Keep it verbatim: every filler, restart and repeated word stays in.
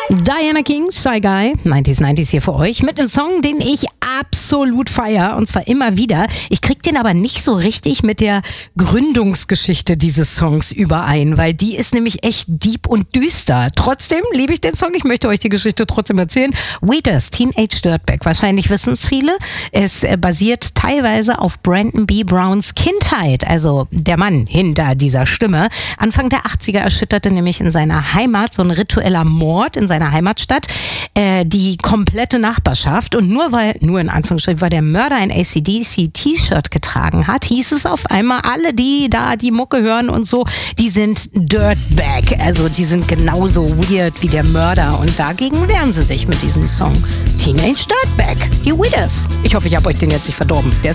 Diana King, Shy Guy, neunziger neunziger hier für euch mit einem Song, den ich absolut feier und zwar immer wieder. Ich krieg den aber nicht so richtig mit der Gründungsgeschichte dieses Songs überein, weil die ist nämlich echt deep und düster. Trotzdem liebe ich den Song, ich möchte euch die Geschichte trotzdem erzählen. Weeders, Teenage Dirtbag, wahrscheinlich wissen es viele. Es basiert teilweise auf Brandon B. Browns Kindheit, also der Mann hinter dieser Stimme. Anfang der achtziger erschütterte nämlich in seiner Heimat so ein ritueller Mord in seiner Heimatstadt äh, die komplette Nachbarschaft und nur weil, nur in Anführungsstrichen, weil der Mörder ein A C D C-T-Shirt getragen hat, hieß es auf einmal, alle, die da die Mucke hören und so, die sind Dirtbag, also die sind genauso weird wie der Mörder und dagegen wehren sie sich mit diesem Song Teenage Dirtbag, die Weeders. Ich hoffe, ich habe euch den jetzt nicht verdorben. Der ist